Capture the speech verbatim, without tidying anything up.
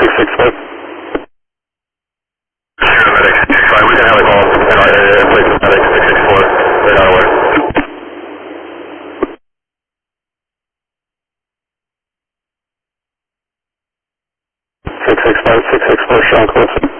six six four. Medic six five, we can have a call from the area, please, medic six six four, right on the way. six six five, six six four, Sean Close.